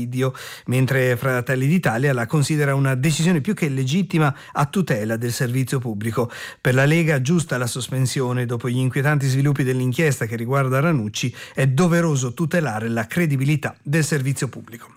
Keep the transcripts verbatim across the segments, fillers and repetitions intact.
fastidio, mentre Fratelli d'Italia la considera una decisione più che legittima a tutela del servizio pubblico. Per la Lega, giusta la sospensione dopo gli inquietanti sviluppi dell'inchiesta che riguarda Ranucci, è doveroso tutelare la credibilità del servizio pubblico.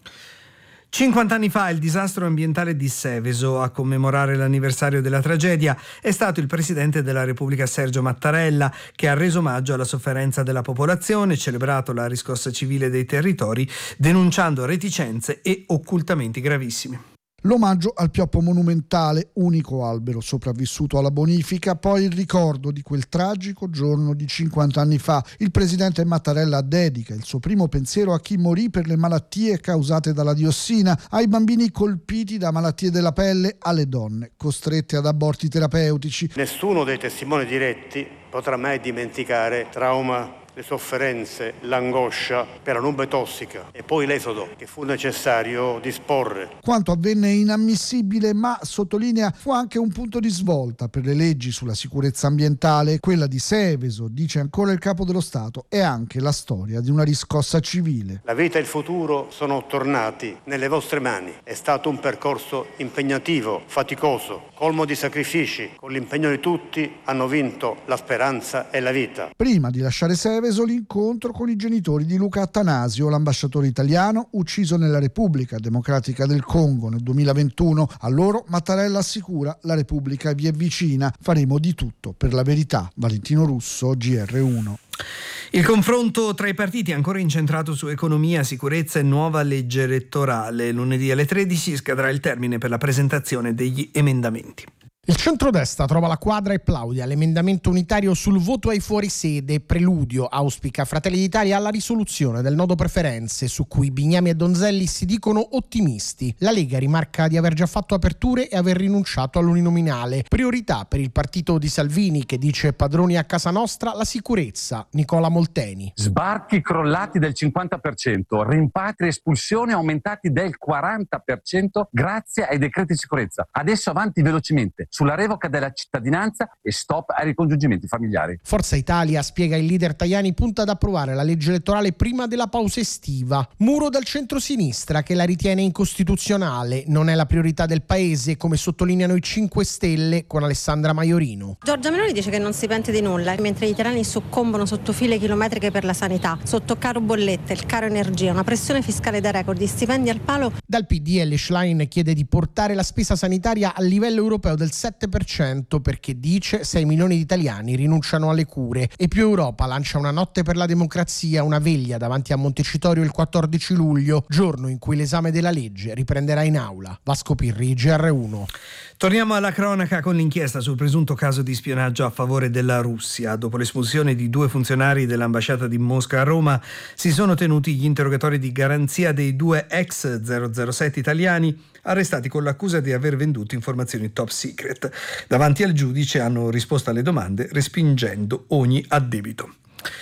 cinquanta anni fa il disastro ambientale di Seveso. A commemorare l'anniversario della tragedia è stato il Presidente della Repubblica Sergio Mattarella, che ha reso omaggio alla sofferenza della popolazione, celebrato la riscossa civile dei territori, denunciando reticenze e occultamenti gravissimi. L'omaggio al pioppo monumentale, unico albero sopravvissuto alla bonifica, poi il ricordo di quel tragico giorno di cinquanta anni fa. Il presidente Mattarella dedica il suo primo pensiero a chi morì per le malattie causate dalla diossina, ai bambini colpiti da malattie della pelle, alle donne costrette ad aborti terapeutici. Nessuno dei testimoni diretti potrà mai dimenticare trauma, le sofferenze, l'angoscia per la nube tossica e poi l'esodo che fu necessario disporre. Quanto avvenne è inammissibile, ma sottolinea fu anche un punto di svolta per le leggi sulla sicurezza ambientale. Quella di Seveso, dice ancora il Capo dello Stato, è anche la storia di una riscossa civile. La vita e il futuro sono tornati nelle vostre mani. È stato un percorso impegnativo, faticoso, colmo di sacrifici. Con l'impegno di tutti hanno vinto la speranza e la vita. Prima di lasciare Seveso, l'incontro con i genitori di Luca Attanasio, l'ambasciatore italiano ucciso nella Repubblica Democratica del Congo nel duemilaventuno. A loro Mattarella assicura: la Repubblica vi è vicina, faremo di tutto per la verità. Valentino Russo, G R uno. Il confronto tra i partiti è ancora incentrato su economia, sicurezza e nuova legge elettorale. Lunedì alle tredici scadrà il termine per la presentazione degli emendamenti. Il centrodestra trova la quadra e plaude all'emendamento unitario sul voto ai fuorisede. Preludio, auspica Fratelli d'Italia, alla risoluzione del nodo preferenze, su cui Bignami e Donzelli si dicono ottimisti. La Lega rimarca di aver già fatto aperture e aver rinunciato all'uninominale. Priorità per il partito di Salvini, che dice padroni a casa nostra, la sicurezza. Nicola Molteni. Sbarchi crollati del cinquanta per cento, rimpatri e espulsioni aumentati del quaranta per cento grazie ai decreti di sicurezza. Adesso avanti velocemente sulla revoca della cittadinanza e stop ai ricongiungimenti familiari. Forza Italia, spiega il leader Tajani, punta ad approvare la legge elettorale prima della pausa estiva. Muro dal centrosinistra, che la ritiene incostituzionale. Non è la priorità del paese, come sottolineano i cinque Stelle con Alessandra Maiorino. Giorgia Meloni dice che non si pente di nulla, mentre gli italiani soccombono sotto file chilometriche per la sanità, sotto caro bollette, il caro energia, una pressione fiscale da record, gli stipendi al palo. Dal P D L Schlein chiede di portare la spesa sanitaria a livello europeo del sette per cento, perché dice sei milioni di italiani rinunciano alle cure. E Più Europa lancia una notte per la democrazia, una veglia davanti a Montecitorio il quattordici luglio, giorno in cui l'esame della legge riprenderà in aula. Vasco Pirri, G R uno. Torniamo alla cronaca con l'inchiesta sul presunto caso di spionaggio a favore della Russia. Dopo l'espulsione di due funzionari dell'ambasciata di Mosca a Roma, si sono tenuti gli interrogatori di garanzia dei due ex zero zero sette italiani arrestati con l'accusa di aver venduto informazioni top secret. Davanti al giudice hanno risposto alle domande respingendo ogni addebito.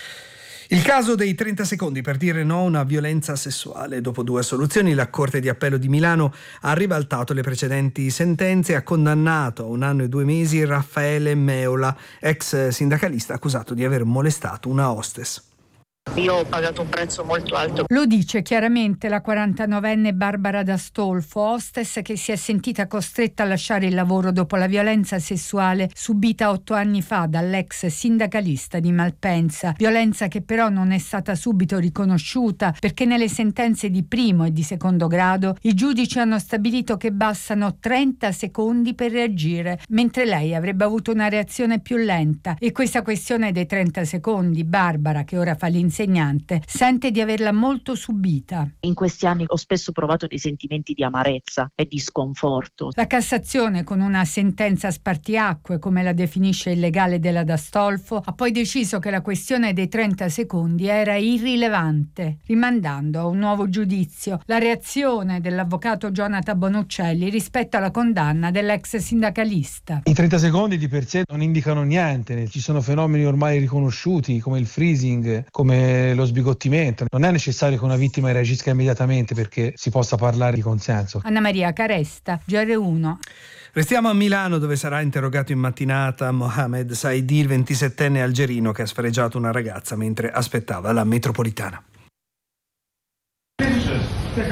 Il caso dei trenta secondi per dire no a una violenza sessuale. Dopo due assoluzioni, la Corte di Appello di Milano ha ribaltato le precedenti sentenze e ha condannato a un anno e due mesi Raffaele Meola, ex sindacalista accusato di aver molestato una hostess. Io ho pagato un prezzo molto alto. Lo dice chiaramente la quarantanovenne Barbara D'Astolfo, hostess che si è sentita costretta a lasciare il lavoro dopo la violenza sessuale subita otto anni fa dall'ex sindacalista di Malpensa. Violenza che però non è stata subito riconosciuta, perché nelle sentenze di primo e di secondo grado i giudici hanno stabilito che bastano trenta secondi per reagire, mentre lei avrebbe avuto una reazione più lenta. E questa questione dei trenta secondi, Barbara, che ora fa l'insegnante, sente di averla molto subita. In questi anni ho spesso provato dei sentimenti di amarezza e di sconforto. La Cassazione, con una sentenza spartiacque, come la definisce il legale della D'Astolfo, ha poi deciso che la questione dei trenta secondi era irrilevante, rimandando a un nuovo giudizio la reazione dell'avvocato Jonathan Bonuccelli rispetto alla condanna dell'ex sindacalista. I trenta secondi di per sé non indicano niente, ci sono fenomeni ormai riconosciuti come il freezing, come lo sbigottimento. Non è necessario che una vittima reagisca immediatamente perché si possa parlare di consenso. Anna Maria Caresta, G R uno. Restiamo a Milano, dove sarà interrogato in mattinata Mohamed Saidi, il ventisettenne algerino che ha sfregiato una ragazza mentre aspettava la metropolitana.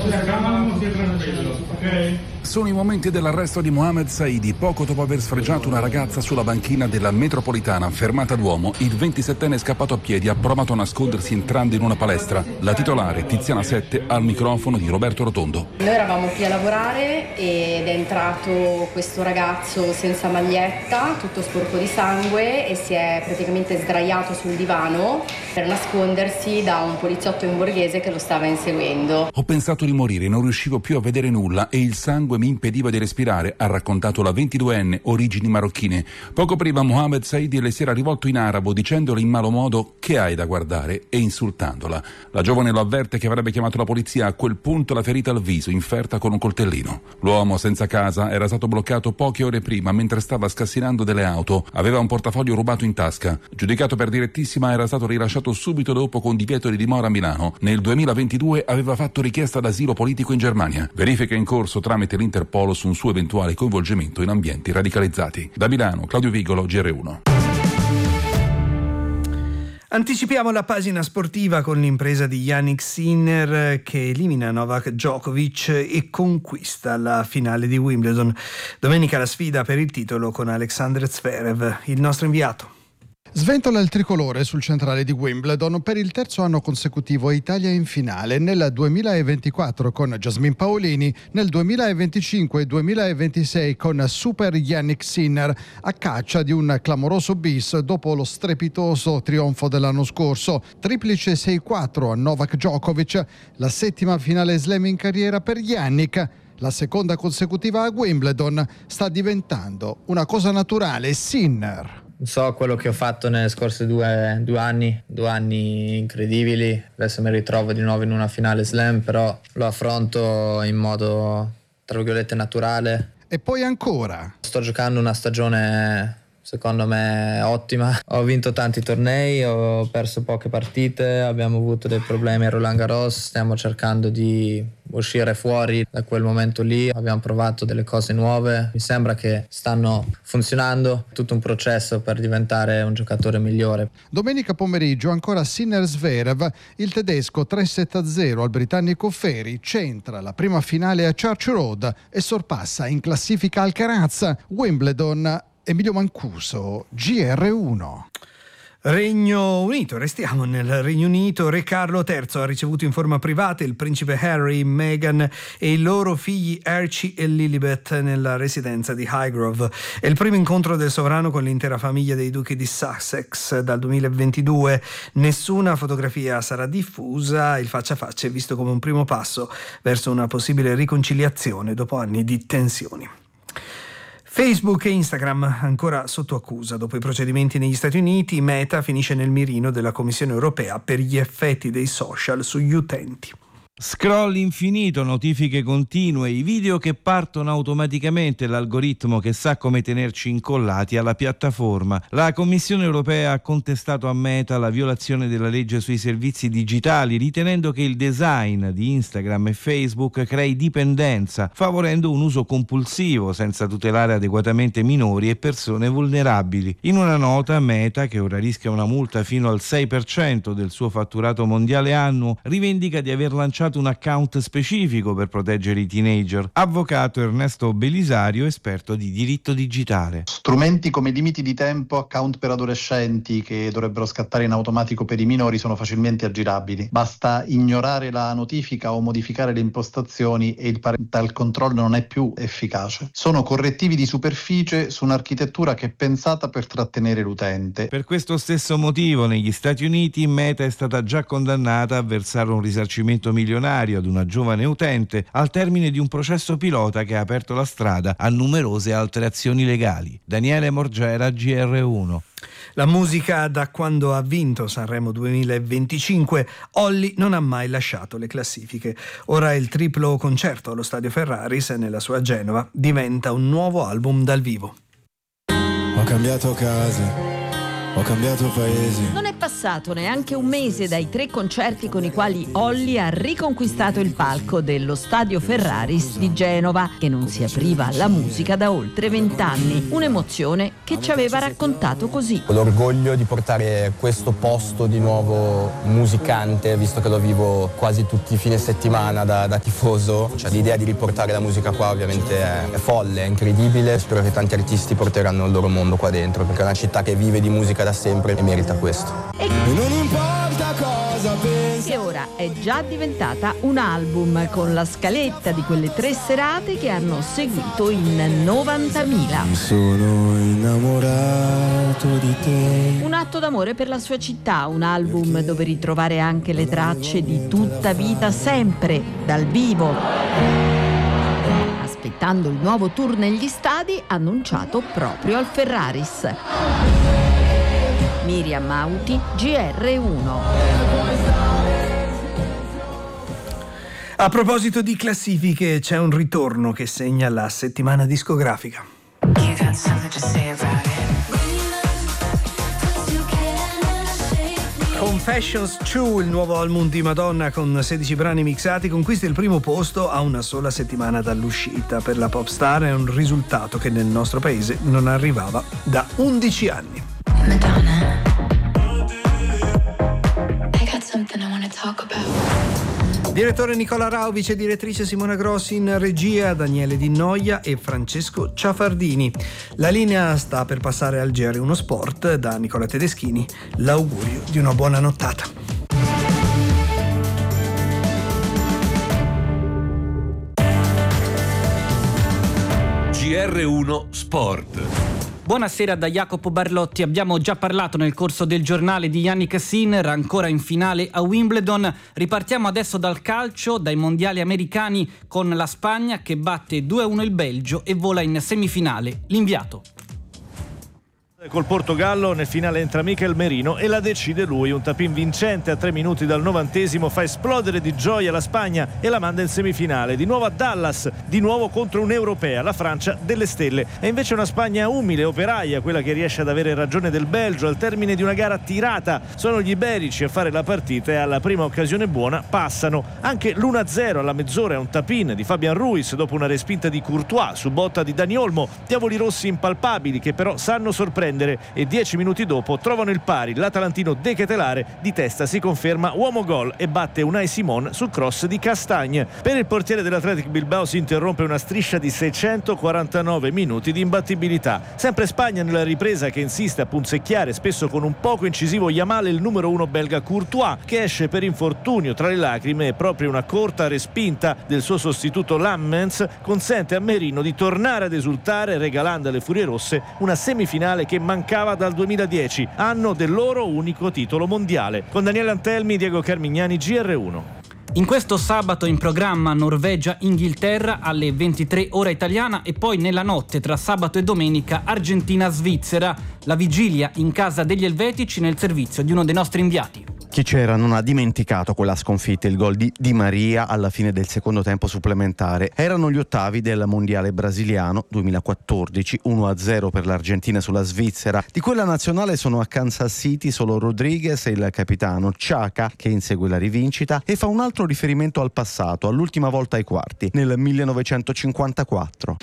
Sono i momenti dell'arresto di Mohamed Saidi, poco dopo aver sfregiato una ragazza sulla banchina della metropolitana fermata Duomo. Il ventisettenne scappato a piedi ha provato a nascondersi entrando in una palestra. La titolare, Tiziana Sette, al microfono di Roberto Rotondo. Noi eravamo qui a lavorare ed è entrato questo ragazzo senza maglietta, tutto sporco di sangue, e si è praticamente sdraiato sul divano per nascondersi da un poliziotto in borghese che lo stava inseguendo. Ho pensato di morire, non riuscivo più a vedere nulla e il sangue mi impediva di respirare, ha raccontato la ventiduenne, origini marocchine. Poco prima Mohamed Saidi le si era rivolto in arabo dicendole in malo modo "che hai da guardare" e insultandola. La giovane lo avverte che avrebbe chiamato la polizia, a quel punto la ferita al viso, inferta con un coltellino. L'uomo senza casa era stato bloccato poche ore prima mentre stava scassinando delle auto. Aveva un portafoglio rubato in tasca. Giudicato per direttissima, era stato rilasciato subito dopo con divieto di dimora a Milano. Nel duemilaventidue aveva fatto richiesta d'asilo politico in Germania. Verifica in corso tramite l'Interpolo su un suo eventuale coinvolgimento in ambienti radicalizzati. Da Milano, Claudio Vigolo, G R uno. Anticipiamo la pagina sportiva con l'impresa di Jannik Sinner che elimina Novak Djokovic e conquista la finale di Wimbledon. Domenica la sfida per il titolo con Alexander Zverev, il nostro inviato. Sventola il tricolore sul centrale di Wimbledon per il terzo anno consecutivo. Italia in finale nel duemilaventiquattro con Jasmine Paolini, nel duemilaventicinque e duemilaventisei con Super Jannik Sinner, a caccia di un clamoroso bis dopo lo strepitoso trionfo dell'anno scorso. Triplice sei quattro a Novak Djokovic, la settima finale slam in carriera per Jannik. La seconda consecutiva a Wimbledon sta diventando una cosa naturale. Sinner: so quello che ho fatto nelle scorse due, due anni, due anni incredibili. Adesso mi ritrovo di nuovo in una finale slam, però lo affronto in modo, tra virgolette, naturale. E poi ancora. Sto giocando una stagione, secondo me, ottima. Ho vinto tanti tornei, ho perso poche partite, abbiamo avuto dei problemi a Roland Garros, stiamo cercando di uscire fuori da quel momento lì, abbiamo provato delle cose nuove, mi sembra che stanno funzionando, tutto un processo per diventare un giocatore migliore. Domenica pomeriggio ancora Sinner-Zverev, il tedesco tre sette a zero al britannico Ferry centra la prima finale a Church Road e sorpassa in classifica Alcaraz. Wimbledon, Emilio Mancuso, G R uno. Regno Unito, restiamo nel Regno Unito. Re Carlo terzo ha ricevuto in forma privata il principe Harry, Meghan e i loro figli Archie e Lilibet nella residenza di Highgrove. È il primo incontro del sovrano con l'intera famiglia dei duchi di Sussex dal duemilaventidue. Nessuna fotografia sarà diffusa, il faccia a faccia è visto come un primo passo verso una possibile riconciliazione dopo anni di tensioni. Facebook e Instagram ancora sotto accusa. Dopo i procedimenti negli Stati Uniti, Meta finisce nel mirino della Commissione europea per gli effetti dei social sugli utenti. Scroll infinito, notifiche continue, i video che partono automaticamente, l'algoritmo che sa come tenerci incollati alla piattaforma. La Commissione europea ha contestato a Meta la violazione della legge sui servizi digitali, ritenendo che il design di Instagram e Facebook crei dipendenza, favorendo un uso compulsivo senza tutelare adeguatamente minori e persone vulnerabili. In una nota, Meta, che ora rischia una multa fino al sei per cento del suo fatturato mondiale annuo, rivendica di aver lanciato un account specifico per proteggere i teenager. Avvocato Ernesto Belisario, esperto di diritto digitale. Strumenti come limiti di tempo, account per adolescenti che dovrebbero scattare in automatico per i minori sono facilmente aggirabili. Basta ignorare la notifica o modificare le impostazioni e il parental control non è più efficace. Sono correttivi di superficie su un'architettura che è pensata per trattenere l'utente. Per questo stesso motivo negli Stati Uniti Meta è stata già condannata a versare un risarcimento milionario ad una giovane utente al termine di un processo pilota che ha aperto la strada a numerose altre azioni legali. Daniele Morgera, G R uno. La musica da quando ha vinto Sanremo duemilaventicinque, Olly non ha mai lasciato le classifiche. Ora il triplo concerto allo Stadio Ferraris nella sua Genova diventa un nuovo album dal vivo. Ho cambiato casa, ho cambiato paesi. Non è passato neanche un mese dai tre concerti con i quali Olly ha riconquistato il palco dello Stadio Ferraris di Genova, che non si apriva alla musica da oltre vent'anni. Un'emozione che ci aveva raccontato così. L'orgoglio di portare questo posto di nuovo musicante, visto che lo vivo quasi tutti i fine settimana da, da tifoso. Cioè, l'idea di riportare la musica qua ovviamente è, è folle, è incredibile. Spero che tanti artisti porteranno il loro mondo qua dentro, perché è una città che vive di musica da sempre e merita questo. E non importa cosa pensi. E ora è già diventata un album con la scaletta di quelle tre serate che hanno seguito in novantamila. Sono innamorato di te. Un atto d'amore per la sua città, un album dove ritrovare anche le tracce di Tutta vita sempre dal vivo. Aspettando il nuovo tour negli stadi annunciato proprio al Ferraris. Miriam Mauti, G R uno. A proposito di classifiche, c'è un ritorno che segna la settimana discografica. Confessions due, il nuovo album di Madonna con sedici brani mixati, conquista il primo posto a una sola settimana dall'uscita. Per la pop star è un risultato che nel nostro paese non arrivava da undici anni. Madonna, I got something I wanna talk about. Direttore Nicola Rao, vice direttrice Simona Grossi, in regia Daniele Di Noia e Francesco Ciafardini. La linea sta per passare al G R uno Sport. Da Nicola Tedeschini l'augurio di una buona nottata. G R uno Sport. Buonasera da Jacopo Barlotti. Abbiamo già parlato nel corso del giornale di Jannik Sinner, ancora in finale a Wimbledon. Ripartiamo adesso dal calcio, dai mondiali americani, con la Spagna che batte due a uno il Belgio e vola in semifinale. L'inviato. Col Portogallo nel finale entra Mikel Merino e la decide lui. Un tap-in vincente a tre minuti dal novantesimo fa esplodere di gioia la Spagna e la manda in semifinale. Di nuovo a Dallas, di nuovo contro un'europea, la Francia delle stelle. È invece una Spagna umile, operaia, quella che riesce ad avere ragione del Belgio al termine di una gara tirata. Sono gli iberici a fare la partita e alla prima occasione buona passano. Anche l'uno a zero alla mezz'ora è un tap-in di Fabian Ruiz dopo una respinta di Courtois su botta di Dani Olmo. Diavoli rossi impalpabili che però sanno sorprendere, e dieci minuti dopo trovano il pari. L'Atalantino De Ketelare di testa si conferma uomo gol e batte Unai Simon sul cross di Castagne. Per il portiere dell'Athletic Bilbao si interrompe una striscia di seicentoquarantanove minuti di imbattibilità. Sempre Spagna nella ripresa, che insiste a punzecchiare spesso con un poco incisivo Yamal il numero uno belga Courtois, che esce per infortunio tra le lacrime, e proprio una corta respinta del suo sostituto Lammens consente a Merino di tornare ad esultare, regalando alle Furie Rosse una semifinale che mancava dal duemiladieci, anno del loro unico titolo mondiale. Con Daniele Antelmi, Diego Carmignani, G R uno. In questo sabato in programma Norvegia-Inghilterra alle ventitré ora italiana, e poi nella notte tra sabato e domenica Argentina-Svizzera. La vigilia in casa degli elvetici nel servizio di uno dei nostri inviati. Chi c'era non ha dimenticato quella sconfitta, il gol di Di Maria alla fine del secondo tempo supplementare. Erano gli ottavi del mondiale brasiliano duemilaquattordici, uno a zero per l'Argentina sulla Svizzera. Di quella nazionale sono a Kansas City solo Rodriguez e il capitano Xhaka, che insegue la rivincita e fa un altro riferimento al passato, all'ultima volta ai quarti, nel millenovecentocinquantaquattro.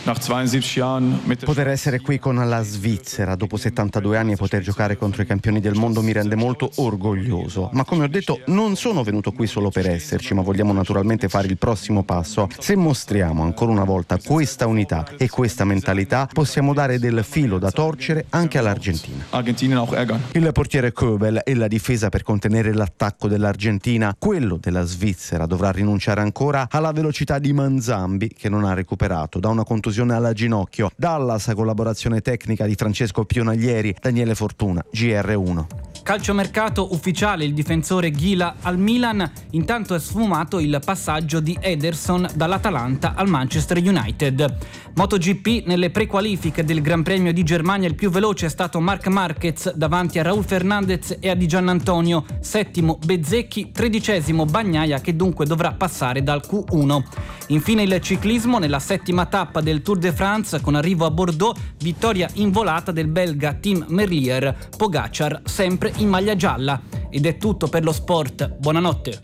Poter essere qui con la Svizzera dopo settantadue anni e poter giocare contro i campioni del mondo mi rende molto orgoglioso. Ma come ho detto, non sono venuto qui solo per esserci, ma vogliamo naturalmente fare il prossimo passo. Se mostriamo ancora una volta questa unità e questa mentalità, possiamo dare del filo da torcere anche all'Argentina. Il portiere Köbel e la difesa per contenere l'attacco dell'Argentina. Quello della Svizzera dovrà rinunciare ancora alla velocità di Manzambi, che non ha recuperato da una contusione alla ginocchio. Dallas, collaborazione tecnica di Francesco Pionaglieri, Daniele Fortuna, G R uno. Calciomercato ufficiale, il difensore Ghila al Milan. Intanto è sfumato il passaggio di Ederson dall'Atalanta al Manchester United. MotoGP, nelle prequalifiche del Gran Premio di Germania il più veloce è stato Marc Marquez davanti a Raul Fernandez e a Di Giannantonio, settimo Bezzecchi, tredicesimo Bagnaia, che dunque dovrà passare dal Q uno. Infine il ciclismo, nella settima tappa del Tour de France con arrivo a Bordeaux, vittoria in volata del belga Tim Merlier, Pogacar sempre in maglia gialla. Ed è tutto per lo sport. Buonanotte.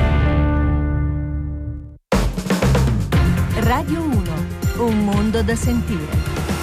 Radio uno, un mondo da sentire.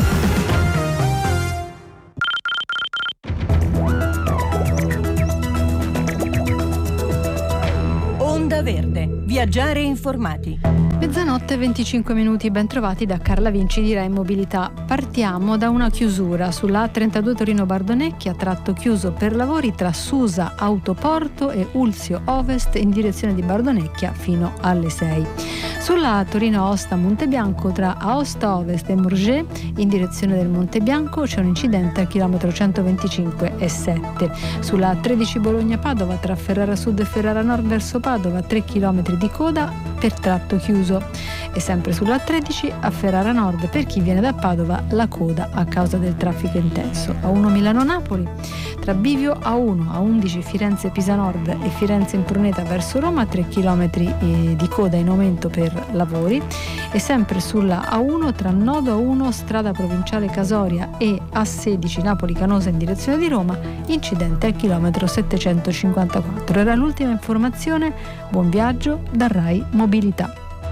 Onda Verde, viaggiare informati. Mezzanotte e venticinque minuti, ben trovati da Carla Vinci di Rai Mobilità. Partiamo da una chiusura sulla A trentadue Torino-Bardonecchia, tratto chiuso per lavori tra Susa Autoporto e Ulzio Ovest in direzione di Bardonecchia fino alle sei. Sulla A Torino-Aosta-Montebianco tra Aosta Ovest e Mourget in direzione del Monte Bianco c'è un incidente al chilometro centoventicinque e sette. Sulla A tredici Bologna-Padova tra Ferrara Sud e Ferrara Nord verso Padova tre chilometri di coda per tratto chiuso. E sempre sulla A tredici a Ferrara Nord per chi viene da Padova la coda a causa del traffico intenso. A uno Milano-Napoli tra Bivio A uno, A undici Firenze-Pisa Nord e Firenze-Impruneta verso Roma tre chilometri di coda in aumento per lavori. E sempre sulla A uno tra Nodo A uno strada provinciale Casoria e A sedici Napoli-Canosa in direzione di Roma, incidente al chilometro settecentocinquantaquattro. Era l'ultima informazione. Buon viaggio da Rai Mobilità.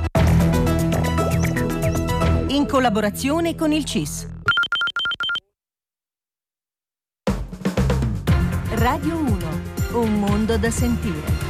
In collaborazione con il C I S. Radio uno, un mondo da sentire.